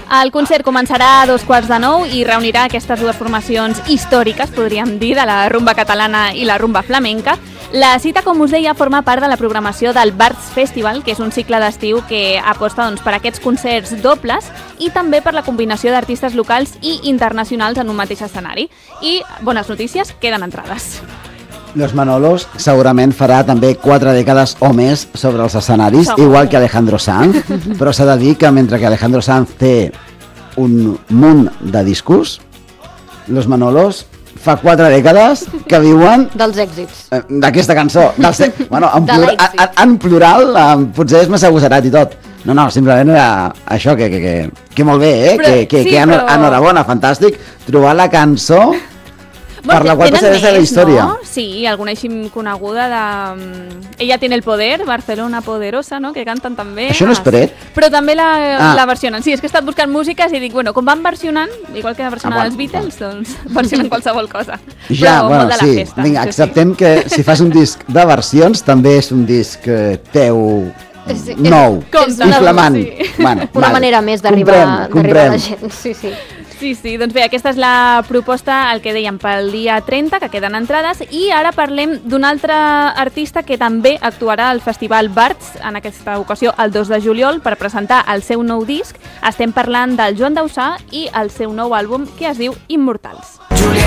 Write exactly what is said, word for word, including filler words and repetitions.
El concert començarà a dos quarts de nou i reunirà aquestes dues formacions històriques, podríem dir, de la rumba catalana i la rumba flamenca. La cita, com us deia, forma part de la programació del Bards Festival, que és un cicle d'estiu que aposta doncs, per aquests concerts dobles i també per la combinació d'artistes locals i internacionals en un mateix escenari. I, bones notícies, queden entrades. Los Manolos segurament farà també quatre dècades o més sobre els escenaris, Segur. igual que Alejandro Sanz, però s'ha de dir que mentre que Alejandro Sanz té un munt de discos, Los Manolos fa quatre dècades que viuen... Dels èxits. D'aquesta cançó. Dels, bueno, en, plura, en, en plural, en, potser és més agosarat i tot. No, no, simplement era això, que, que, que, que molt bé, eh? Però, que, que, sí, que però... enhorabona, fantàstic, trobar la cançó... Bueno, per la qual passarà de la història. No? Sí, alguna així coneguda de... Ella tiene el poder, Barcelona poderosa, no? Que canten també. Això no és Peret? Però també la, ah. la versionen. Sí, és que he estat buscant músiques i dic, bueno, com van versionant, igual que versionen ah, bueno. els Beatles, doncs versionen qualsevol cosa. Ja, Però bueno, molt de sí. la festa. Vinga, sí, acceptem sí. que si fas un disc de versions, també és un disc teu... Sí, nou i flamant. Sí. Bueno, una vale. manera més d'arribar a la gent. Sí, sí. Sí, sí, doncs bé, aquesta és la proposta, el que dèiem, pel dia trenta, que queden entrades, i ara parlem d'un altre artista que també actuarà al Festival Bards, en aquesta ocasió el dos de juliol, per presentar el seu nou disc. Estem parlant del Joan Dausà i el seu nou àlbum, que es diu Immortals. Julià.